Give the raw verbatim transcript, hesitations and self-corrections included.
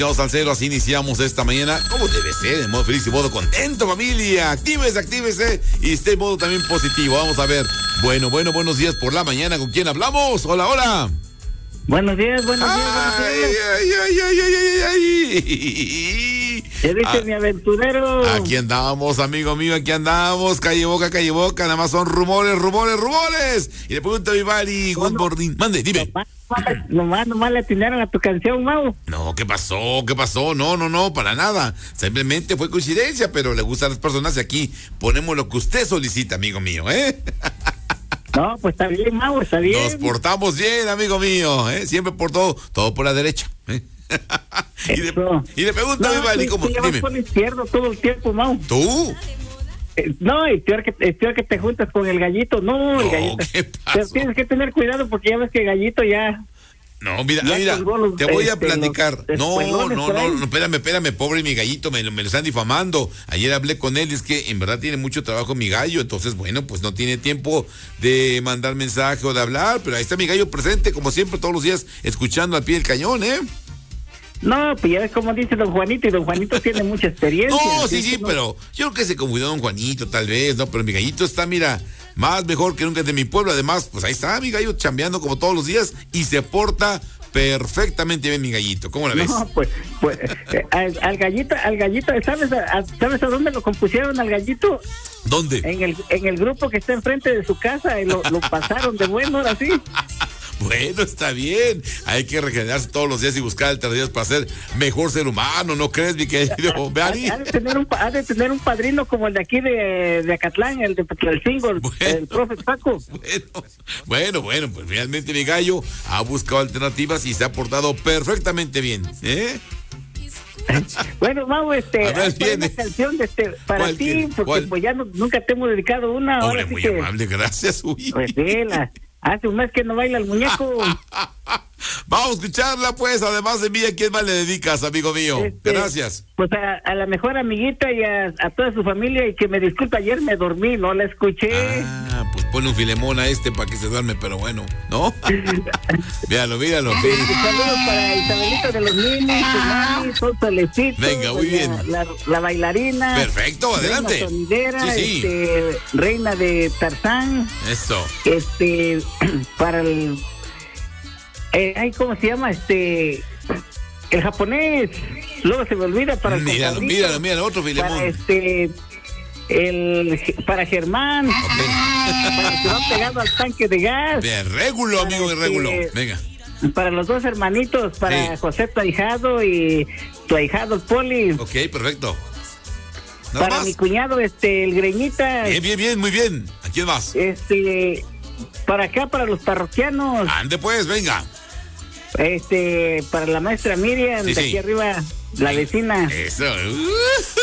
Salsero, así iniciamos esta mañana, como debe ser, en modo feliz y modo contento, familia. Actívese, actívese y esté en modo también positivo. Vamos a ver. Bueno, bueno, buenos días por la mañana. ¿Con quién hablamos? Hola, hola. Buenos días, buenos días, ay, buenos días. Ay, ay, ay, ay, ay, ay. ¿Qué dice ah, mi aventurero? Aquí andamos, amigo mío, aquí andamos. Calle boca, calle boca, nada más son rumores, rumores, rumores. Y le pregunto a mi Mari, good morning. Mande, dime. Nomás, nomás, nomás le atinaron a tu canción, Mau. No, ¿qué pasó? ¿Qué pasó? No, no, no, para nada. Simplemente fue coincidencia, pero le gustan las personas y aquí ponemos lo que usted solicita, amigo mío, ¿eh? No, pues está bien, Mau, está bien. Nos portamos bien, amigo mío, ¿eh? Siempre por todo, todo por la derecha, ¿eh? y, le, y le pregunto no, a mi Vali, ¿cómo? Tú llevas por el izquierdo todo el tiempo, Mau. ¿Tú? Eh, no, es peor, que, es peor que te juntas con el gallito. No, no el gallito. ¿qué pasó? Pero tienes que tener cuidado porque ya ves que el gallito ya... No, mira, ya mira, los, te voy este, a platicar. No, no, no, no, no, espérame, espérame, pobre mi gallito, me, me lo están difamando. Ayer hablé con él, es que en verdad tiene mucho trabajo mi gallo, entonces, bueno, pues no tiene tiempo de mandar mensaje o de hablar, pero ahí está mi gallo presente, como siempre, todos los días, escuchando al pie del cañón, ¿eh? No, pues ya ves como dice don Juanito, y don Juanito tiene mucha experiencia. No, sí, sí, no. Pero yo creo que se confundió don Juanito, tal vez, ¿no? Pero mi gallito está, mira, más mejor que nunca de mi pueblo. Además, pues ahí está mi gallo chambeando como todos los días y se porta perfectamente bien mi gallito. ¿Cómo la ves? No, pues, pues eh, al, al gallito, al gallito, ¿sabes a, ¿sabes a dónde lo compusieron al gallito? ¿Dónde? En el, en el grupo que está enfrente de su casa y lo, lo pasaron de bueno, ahora sí. Bueno, está bien. Hay que regenerarse todos los días y buscar alternativas para ser mejor ser humano, ¿no crees, mi querido Bari? Ha de tener un, ha de tener un padrino como el de aquí de, de Acatlán, el de Petlalcingo, el, bueno, el profe Paco. Bueno, bueno, bueno, pues realmente mi gallo ha buscado alternativas y se ha portado perfectamente bien, ¿eh? Bueno, Mau, este, ver, hay una canción de este, para ti, porque ¿cuál? Pues ya no, nunca te hemos dedicado una. Hombre, ahora sí muy que, amable, gracias. Uy. Pues sí, la, hace un mes que no baila el muñeco. Vamos a escucharla, pues. Además de mí, ¿a quién más le dedicas, amigo mío? Este, gracias. Pues a, a la mejor amiguita y a, a toda su familia, y que me disculpe, ayer me dormí, no la escuché. Ah, pues pone un filemón a este para que se duerme, pero bueno, ¿no? Míralo, míralo. Sí. Saludos para Isabelita de los niños, su mami, Sol Solecito. Venga, muy bien. La, la, la bailarina. Perfecto, adelante. Reina sonidera, sí, sí. Este, reina de Tarzán. Eso. Este, para el... Eh, ay, ¿cómo se llama? Este... El japonés. Luego se me olvida para el Míralo, míralo, míralo, otro filemón. Para este... El, para Germán, okay. Para el que va pegado al tanque de gas. De régulo, amigo de régulo. Venga. Para los dos hermanitos, para sí. José, tu ahijado, y tu ahijado, el Poli. Ok, perfecto. Para más. Mi cuñado, este, el Greñita. Bien, bien, bien, muy bien. ¿A quién más? Este, para acá, para los parroquianos. Ande pues, venga. Este, para la maestra Miriam, sí, de aquí sí. arriba, la vecina. Eso.